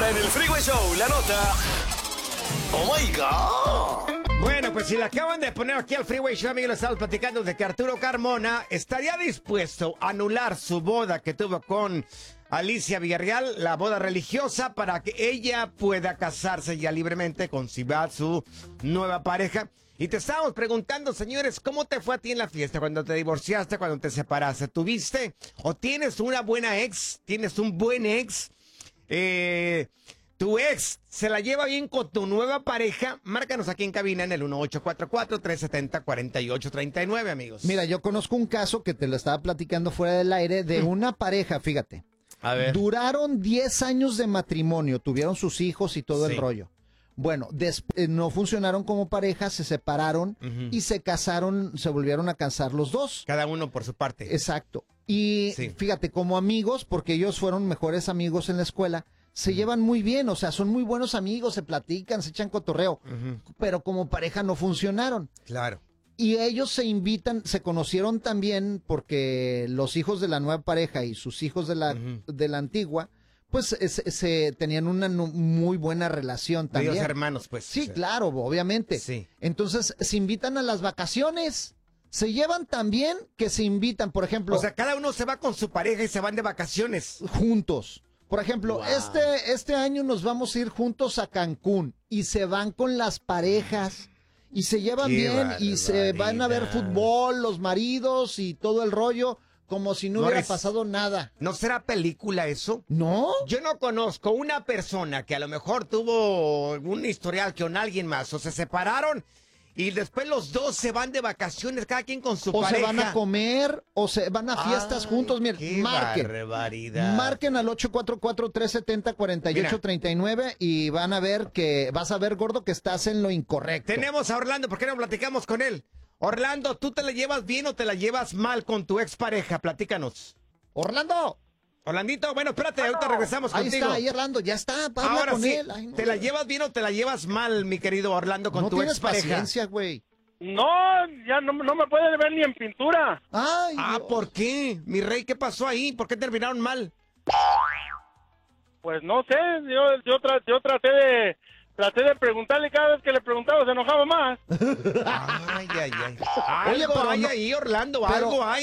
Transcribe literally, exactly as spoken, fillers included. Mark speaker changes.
Speaker 1: En el Freeway Show, la nota. Oh my God.
Speaker 2: Bueno, pues si le acaban de poner aquí al Freeway Show, amigos, estamos platicando de que Arturo Carmona estaría dispuesto a anular su boda que tuvo con Alicia Villarreal, la boda religiosa, para que ella pueda casarse ya libremente con Sibat, su nueva pareja. Y te estábamos preguntando, señores, ¿cómo te fue a ti en la fiesta cuando te divorciaste, cuando te separaste? ¿Tuviste o tienes una buena ex? ¿Tienes un buen ex? Eh... ¿Tu ex se la lleva bien con tu nueva pareja? Márcanos aquí en cabina en el uno ocho cuatro cuatro, tres siete cero, cuatro ocho tres nueve, amigos.
Speaker 3: Mira, yo conozco un caso que te lo estaba platicando fuera del aire de una pareja, fíjate.
Speaker 2: A ver.
Speaker 3: Duraron diez años de matrimonio, tuvieron sus hijos y todo
Speaker 2: Sí.
Speaker 3: el rollo. Bueno, después no funcionaron como pareja, se separaron
Speaker 2: Ujú.
Speaker 3: y se casaron, se volvieron a casar los dos.
Speaker 2: Cada uno por su parte.
Speaker 3: Exacto. Y
Speaker 2: Sí.
Speaker 3: fíjate, como amigos, porque ellos fueron mejores amigos en la escuela, se llevan muy bien, o sea, son muy buenos amigos, se platican, se echan cotorreo,
Speaker 2: Ujú.
Speaker 3: pero como pareja no funcionaron.
Speaker 2: Claro.
Speaker 3: Y ellos se invitan, se conocieron también porque los hijos de la nueva pareja y sus hijos de la,
Speaker 2: Ujú.
Speaker 3: de la antigua, pues se, se tenían una nu- muy buena relación también.
Speaker 2: Medios hermanos, pues.
Speaker 3: Sí,
Speaker 2: O sea,
Speaker 3: claro, obviamente.
Speaker 2: Sí.
Speaker 3: Entonces se invitan a las vacaciones. Se llevan tan bien que se invitan, por ejemplo,
Speaker 2: O sea, cada uno se va con su pareja y se van de vacaciones.
Speaker 3: juntos. Por ejemplo,
Speaker 2: Wow.
Speaker 3: este, este año nos vamos a ir juntos a Cancún y se van con las parejas y se llevan
Speaker 2: Qué
Speaker 3: bien y se van a ver
Speaker 2: barbaridad.
Speaker 3: fútbol, los maridos y todo el rollo, como si no hubiera
Speaker 2: Morris,
Speaker 3: pasado nada.
Speaker 2: ¿no será película eso?
Speaker 3: ¿No?
Speaker 2: Yo no conozco una persona que a lo mejor tuvo un historial con alguien más o se separaron y después los dos se van de vacaciones, cada quien con su
Speaker 3: O
Speaker 2: pareja.
Speaker 3: se van a comer, o se van a fiestas
Speaker 2: Ay,
Speaker 3: juntos. Miren,
Speaker 2: qué
Speaker 3: marquen.
Speaker 2: barbaridad.
Speaker 3: Marquen al ocho cuatro cuatro, tres siete cero, cuatro ocho tres nueve y van a ver que, vas a ver, gordo, que estás en lo incorrecto.
Speaker 2: Tenemos a Orlando, ¿por qué no platicamos con él? Orlando, ¿tú te la llevas bien o te la llevas mal con tu expareja? Platícanos.
Speaker 3: ¡Orlando!
Speaker 2: Orlandito, bueno, espérate, ahorita regresamos
Speaker 3: Ahí
Speaker 2: contigo.
Speaker 3: está, ahí Orlando, ya está, habla
Speaker 2: Ahora
Speaker 3: con
Speaker 2: sí,
Speaker 3: él. Ay, no.
Speaker 2: ¿te la llevas bien o te la llevas mal, mi querido Orlando, con
Speaker 3: No
Speaker 2: tu
Speaker 3: tienes
Speaker 2: expareja?
Speaker 3: paciencia, güey.
Speaker 4: No, ya no, no me puede ver ni en pintura.
Speaker 3: Ay,
Speaker 2: Ah,
Speaker 3: Dios.
Speaker 2: ¿por qué? Mi rey, ¿qué pasó ahí? ¿Por qué terminaron mal?
Speaker 4: Pues no sé, yo yo, tra- yo traté de traté de preguntarle y cada vez que le preguntaba se enojaba más.
Speaker 2: Ay, ay, ay. Algo
Speaker 3: Oye, pero
Speaker 2: hay
Speaker 3: no-
Speaker 2: ahí, Orlando,
Speaker 3: pero-
Speaker 2: algo hay.